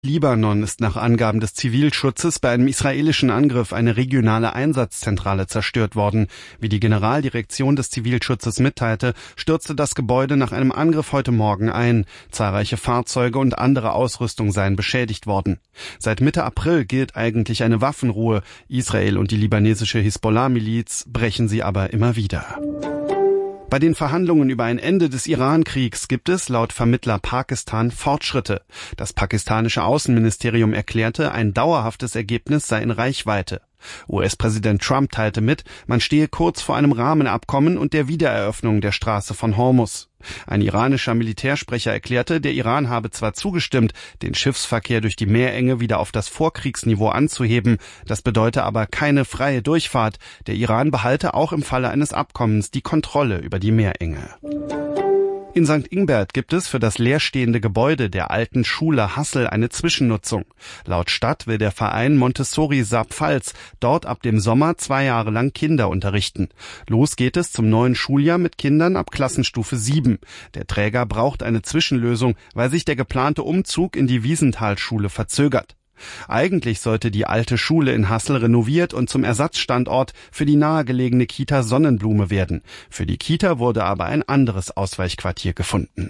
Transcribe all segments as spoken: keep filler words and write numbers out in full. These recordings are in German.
Libanon ist nach Angaben des Zivilschutzes bei einem israelischen Angriff eine regionale Einsatzzentrale zerstört worden. Wie die Generaldirektion des Zivilschutzes mitteilte, stürzte das Gebäude nach einem Angriff heute Morgen ein. Zahlreiche Fahrzeuge und andere Ausrüstung seien beschädigt worden. Seit Mitte April gilt eigentlich eine Waffenruhe. Israel und die libanesische Hisbollah-Miliz brechen sie aber immer wieder. Bei den Verhandlungen über ein Ende des Iran-Kriegs gibt es laut Vermittler Pakistan Fortschritte. Das pakistanische Außenministerium erklärte, ein dauerhaftes Ergebnis sei in Reichweite. U S-Präsident Trump teilte mit, man stehe kurz vor einem Rahmenabkommen und der Wiedereröffnung der Straße von Hormuz. Ein iranischer Militärsprecher erklärte, der Iran habe zwar zugestimmt, den Schiffsverkehr durch die Meerenge wieder auf das Vorkriegsniveau anzuheben, das bedeute aber keine freie Durchfahrt. Der Iran behalte auch im Falle eines Abkommens die Kontrolle über die Meerenge. In Sankt Ingbert gibt es für das leerstehende Gebäude der alten Schule Hassel eine Zwischennutzung. Laut Stadt will der Verein Montessori Saarpfalz dort ab dem Sommer zwei Jahre lang Kinder unterrichten. Los geht es zum neuen Schuljahr mit Kindern ab Klassenstufe sieben. Der Träger braucht eine Zwischenlösung, weil sich der geplante Umzug in die Wiesenthalschule verzögert. Eigentlich sollte die alte Schule in Hassel renoviert und zum Ersatzstandort für die nahegelegene Kita Sonnenblume werden. Für die Kita wurde aber ein anderes Ausweichquartier gefunden.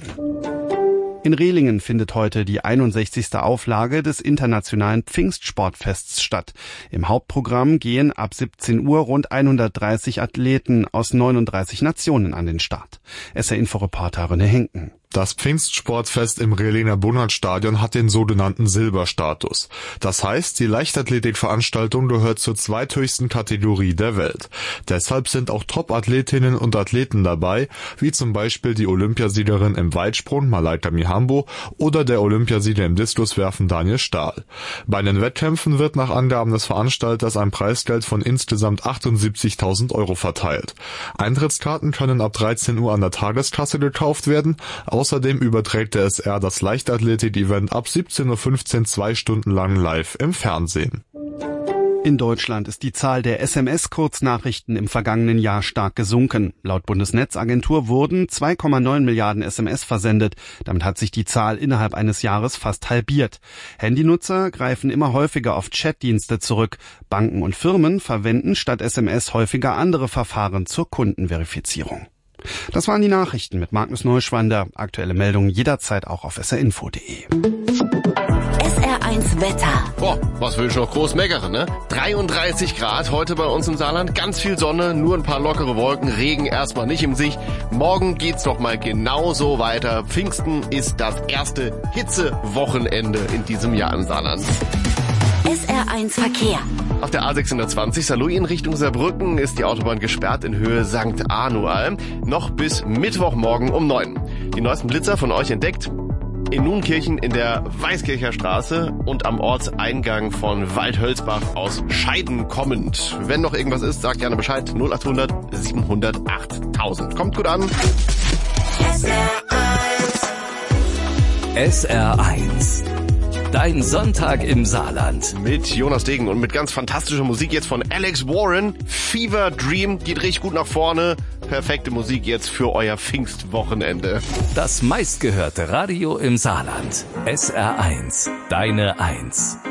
In Rehlingen findet heute die einundsechzigste Auflage des internationalen Pfingstsportfests statt. Im Hauptprogramm gehen ab siebzehn Uhr rund hundertdreißig Athleten aus neununddreißig Nationen an den Start. S R-Inforeporter René Henken. Das Pfingstsportfest im Rehlinger Bunnertstadion hat den sogenannten Silberstatus. Das heißt, die Leichtathletikveranstaltung gehört zur zweithöchsten Kategorie der Welt. Deshalb sind auch Top-Athletinnen und Athleten dabei, wie zum Beispiel die Olympiasiegerin im Weitsprung Malaika Mihambo oder der Olympiasieger im Diskuswerfen Daniel Stahl. Bei den Wettkämpfen wird nach Angaben des Veranstalters ein Preisgeld von insgesamt achtundsiebzigtausend Euro verteilt. Eintrittskarten können ab dreizehn Uhr an der Tageskasse gekauft werden. Außerdem überträgt der S R das Leichtathletik-Event ab siebzehn Uhr fünfzehn zwei Stunden lang live im Fernsehen. In Deutschland ist die Zahl der S M S-Kurznachrichten im vergangenen Jahr stark gesunken. Laut Bundesnetzagentur wurden zwei Komma neun Milliarden S M S versendet. Damit hat sich die Zahl innerhalb eines Jahres fast halbiert. Handynutzer greifen immer häufiger auf Chatdienste zurück. Banken und Firmen verwenden statt S M S häufiger andere Verfahren zur Kundenverifizierung. Das waren die Nachrichten mit Magnus Neuschwander. Aktuelle Meldungen jederzeit auch auf s r info punkt d e. S R eins Wetter. Boah, was will ich noch groß meckern, ne? dreiunddreißig Grad heute bei uns im Saarland, ganz viel Sonne, nur ein paar lockere Wolken, Regen erstmal nicht im Sicht. Morgen geht's doch mal genauso weiter. Pfingsten ist das erste Hitzewochenende in diesem Jahr im Saarland. S R eins Verkehr. Auf der A sechshundertzwanzig Saarlouis in Richtung Saarbrücken ist die Autobahn gesperrt in Höhe Sankt Anual. Noch bis Mittwochmorgen um neun. Die neuesten Blitzer von euch entdeckt in Nunkirchen in der Weißkircher Straße und am Ortseingang von Waldhölzbach aus Scheiden kommend. Wenn noch irgendwas ist, sagt gerne Bescheid. null acht hundert siebenhundert achttausend. Kommt gut an. S R eins. S R eins. Dein Sonntag im Saarland. Mit Jonas Degen und mit ganz fantastischer Musik jetzt von Alex Warren. Fever Dream geht richtig gut nach vorne. Perfekte Musik jetzt für euer Pfingstwochenende. Das meistgehörte Radio im Saarland. S R eins. Deine Eins.